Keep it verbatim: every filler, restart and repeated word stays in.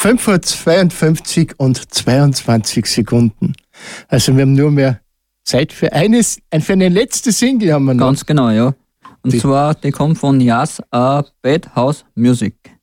fünf Uhr zweiundfünfzig und zweiundzwanzig Sekunden. Also wir haben nur mehr Zeit für eines, für eine letzte Single haben wir noch. Ganz genau, ja. Und die, zwar, die kommt von Yas, uh, Bad House Music.